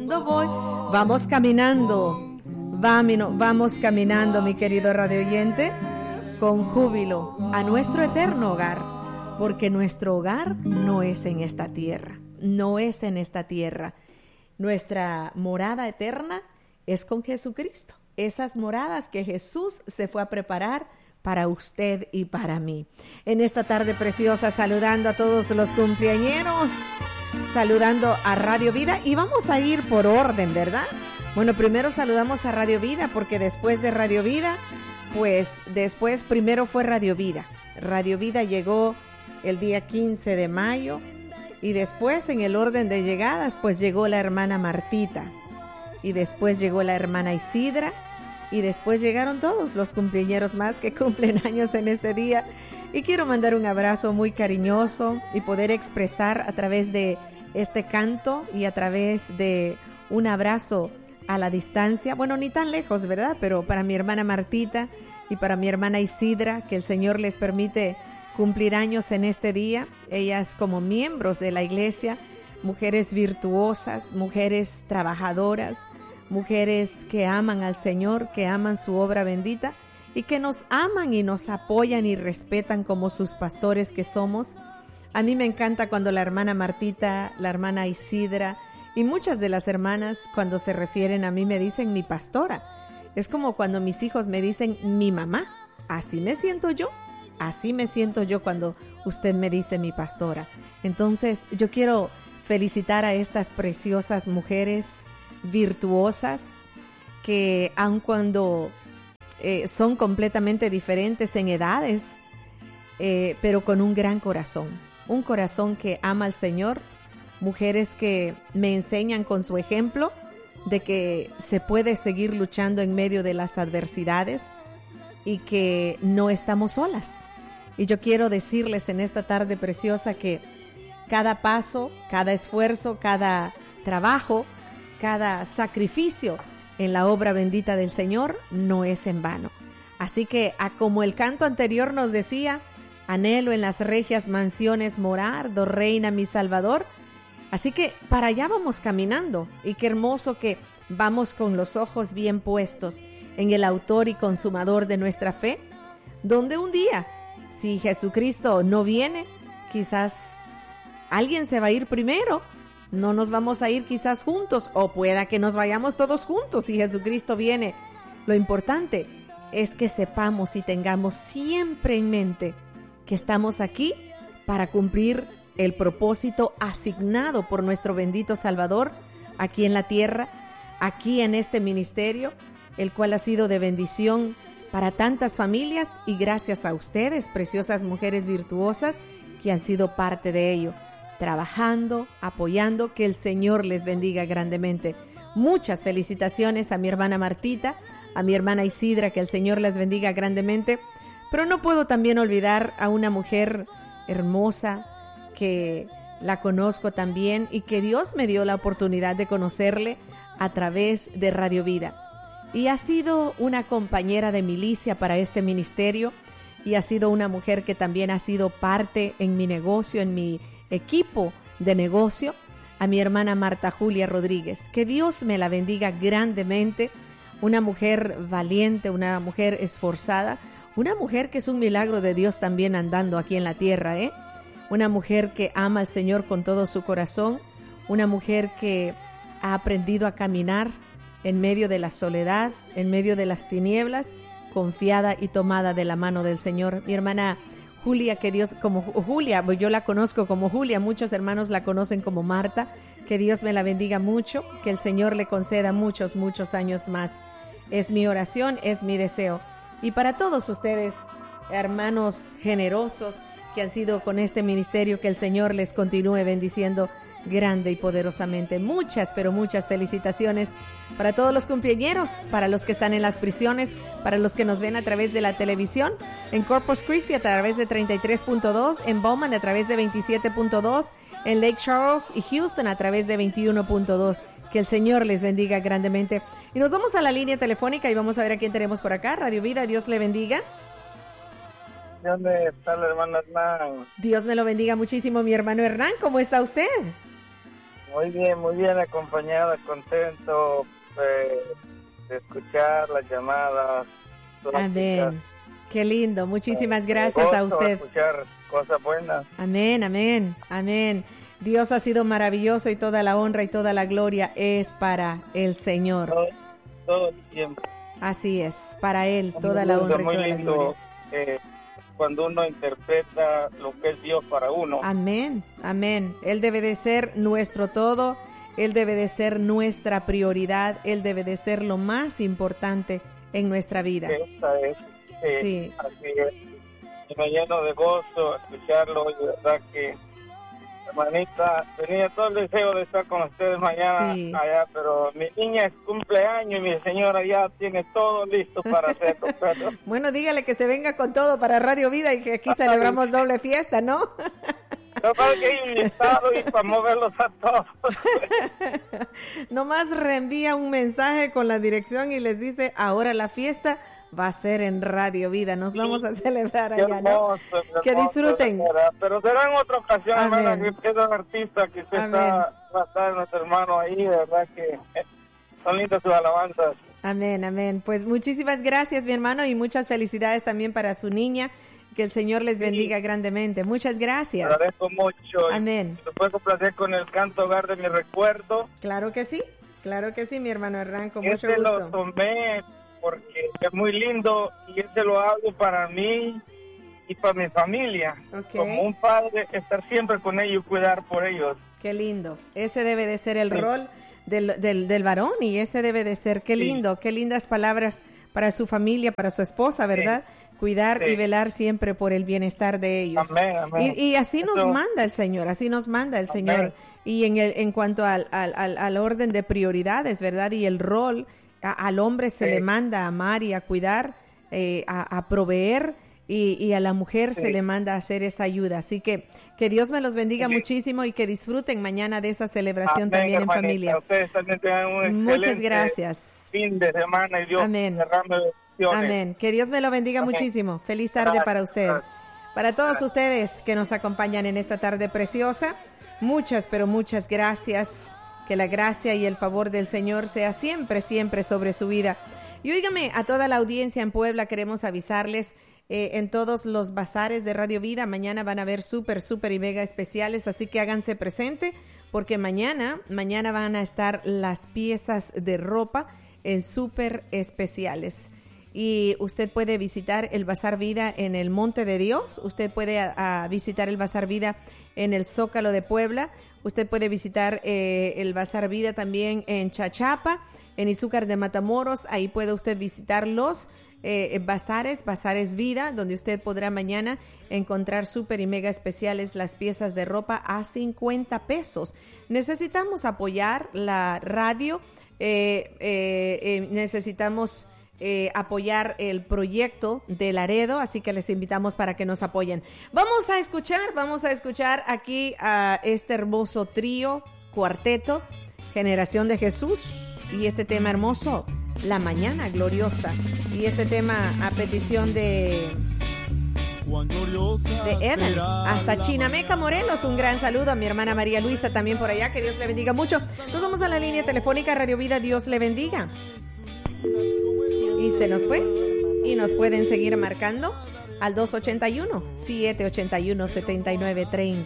caminando voy. Vamos caminando, vamos caminando, mi querido radio oyente, con júbilo a nuestro eterno hogar, porque nuestro hogar no es en esta tierra, no es en esta tierra. Nuestra morada eterna es con Jesucristo. Esas moradas que Jesús se fue a preparar para usted y para mí. En esta tarde preciosa, saludando a todos los cumpleañeros, saludando a Radio Vida, y vamos a ir por orden, ¿verdad? Bueno, primero saludamos a Radio Vida, porque después de Radio Vida, pues después primero fue Radio Vida. Radio Vida llegó el día 15 de mayo, y después en el orden de llegadas, pues llegó la hermana Martita, y después llegó la hermana Isidra, y después llegaron todos los cumpleañeros más que cumplen años en este día. Y quiero mandar un abrazo muy cariñoso y poder expresar a través de este canto y a través de un abrazo a la distancia, bueno, ni tan lejos, ¿verdad? Pero para mi hermana Martita y para mi hermana Isidra, que el Señor les permite cumplir años en este día. Ellas, como miembros de la iglesia, mujeres virtuosas, mujeres trabajadoras, mujeres que aman al Señor, que aman su obra bendita y que nos aman y nos apoyan y respetan como sus pastores que somos. A mí me encanta cuando la hermana Martita, la hermana Isidra y muchas de las hermanas, cuando se refieren a mí, me dicen mi pastora. Es como cuando mis hijos me dicen mi mamá. Así me siento yo cuando usted me dice mi pastora. Entonces yo quiero felicitar a estas preciosas mujeres virtuosas que, aun cuando son completamente diferentes en edades, pero con un gran corazón, un corazón que ama al Señor, mujeres que me enseñan con su ejemplo de que se puede seguir luchando en medio de las adversidades y que no estamos solas. Y yo quiero decirles en esta tarde preciosa que cada paso, cada esfuerzo, cada trabajo, cada sacrificio en la obra bendita del Señor no es en vano. Así que, como el canto anterior nos decía, anhelo en las regias mansiones morar, do reina mi Salvador. Así que para allá vamos caminando, y qué hermoso que vamos con los ojos bien puestos en el autor y consumador de nuestra fe, donde un día, si Jesucristo no viene, quizás alguien se va a ir primero. No nos vamos a ir quizás juntos, o pueda que nos vayamos todos juntos si Jesucristo viene. Lo importante es que sepamos y tengamos siempre en mente que estamos aquí para cumplir el propósito asignado por nuestro bendito Salvador aquí en la tierra, aquí en este ministerio, el cual ha sido de bendición para tantas familias, y gracias a ustedes, preciosas mujeres virtuosas, que han sido parte de ello, trabajando, apoyando. Que el Señor les bendiga grandemente. Muchas felicitaciones a mi hermana Martita, a mi hermana Isidra, que el Señor les bendiga grandemente. Pero no puedo también olvidar a una mujer hermosa que la conozco también y que Dios me dio la oportunidad de conocerle a través de Radio Vida. Y ha sido una compañera de milicia para este ministerio, y ha sido una mujer que también ha sido parte en mi negocio, en mi equipo de negocio, a mi hermana Marta Julia Rodríguez. Que Dios me la bendiga grandemente. Una mujer valiente, una mujer esforzada, una mujer que es un milagro de Dios también andando aquí en la tierra, Una mujer que ama al Señor con todo su corazón, una mujer que ha aprendido a caminar en medio de la soledad, en medio de las tinieblas, confiada y tomada de la mano del Señor. Mi hermana Julia, que Dios, como Julia, yo la conozco como Julia, muchos hermanos la conocen como Marta. Que Dios me la bendiga mucho, que el Señor le conceda muchos años más. Es mi oración, es mi deseo. Y para todos ustedes, hermanos generosos que han sido con este ministerio, que el Señor les continúe bendiciendo grande y poderosamente. Muchas, pero muchas felicitaciones para todos los cumpleañeros, para los que están en las prisiones, para los que nos ven a través de la televisión, en Corpus Christi a través de 33.2, en Bowman a través de 27.2, en Lake Charles y Houston a través de 21.2. Que el Señor les bendiga grandemente. Y nos vamos a la línea telefónica y vamos a ver a quién tenemos por acá. Radio Vida, Dios le bendiga. ¿Dónde está el hermano Hernán? Dios me lo bendiga muchísimo, mi hermano Hernán. ¿Cómo está usted? Muy bien acompañada, contento de escuchar las llamadas. Amén. Qué lindo, muchísimas gracias a usted. Escuchar cosas buenas. Amén, amén, amén. Dios ha sido maravilloso y toda la honra y toda la gloria es para el Señor. Todo el tiempo. Así es, para Él toda la honra y toda la gloria. Cuando uno interpreta lo que es Dios para uno. Amén, amén. Él debe de ser nuestro todo, Él debe de ser nuestra prioridad, Él debe de ser lo más importante en nuestra vida. Esta es, sí. Así es. Y me lleno de gozo escucharlo, y de verdad que, hermanita, tenía todo el deseo de estar con ustedes mañana allá, pero mi niña es cumpleaños y mi señora ya tiene todo listo para hacerlo. Pero... Bueno, dígale que se venga con todo para Radio Vida y que aquí celebramos doble fiesta, ¿no? No para que invitado y para moverlos a todos. Nomás reenvía un mensaje con la dirección y les dice, ahora la fiesta va a ser en Radio Vida, nos vamos a celebrar allá, hermoso, ¿no? Que disfruten. Pero será en otra ocasión, Amén. hermana, que es un artista que usted va a estar nuestro hermano ahí, de verdad que son lindas sus alabanzas. Amén, amén. Pues muchísimas gracias, mi hermano, y muchas felicidades también para su niña. Que el Señor les bendiga grandemente. Muchas gracias. Te agradezco mucho. Amén. ¿Me puedo complacer con el canto Hogar de mi recuerdo? Claro que sí, mi hermano Hernán, con mucho gusto. Lo tomé porque es muy lindo y ese lo hago para mí y para mi familia. Okay. Como un padre, estar siempre con ellos y cuidar por ellos. Qué lindo. Ese debe de ser el rol del varón y ese debe de ser, qué lindo, qué lindas palabras para su familia, para su esposa, ¿verdad? Cuidar y velar siempre por el bienestar de ellos. Amén, amén. Y así nos manda el Señor, así nos manda el Señor. Y en cuanto al orden de prioridades, ¿verdad? Y el rol, al hombre se le manda a amar y a cuidar, a proveer, y a la mujer se le manda a hacer esa ayuda. Así que Dios me los bendiga muchísimo y que disfruten mañana de esa celebración también en familia. Ustedes también tengan un muchas gracias. Fin de semana y Dios derrame. Amén. Que Dios me lo bendiga muchísimo. Feliz tarde para usted. Para todos ustedes que nos acompañan en esta tarde preciosa, muchas, pero muchas gracias. Que la gracia y el favor del Señor sea siempre, siempre sobre su vida. Y óigame, a toda la audiencia en Puebla queremos avisarles, en todos los bazares de Radio Vida, mañana van a haber súper y mega especiales, así que háganse presente, porque mañana van a estar las piezas de ropa en súper especiales. Y usted puede visitar el Bazar Vida en el Monte de Dios, usted puede visitar el Bazar Vida en el Zócalo de Puebla, usted puede visitar el Bazar Vida también en Chachapa, en Izúcar de Matamoros, ahí puede usted visitar los bazares Vida, donde usted podrá mañana encontrar súper y mega especiales las piezas de ropa a 50 pesos. Necesitamos apoyar la radio, necesitamos apoyar el proyecto de Laredo, así que les invitamos para que nos apoyen. Vamos a escuchar aquí a este hermoso trío, cuarteto, Generación de Jesús, y este tema hermoso, La Mañana Gloriosa, y este tema a petición de Eden, hasta Chinameca, Morelos. Un gran saludo a mi hermana María Luisa también por allá, que Dios le bendiga mucho. Nos vamos a la línea telefónica Radio Vida, Dios le bendiga. Y se nos fue, y nos pueden seguir marcando al 281-781-7930.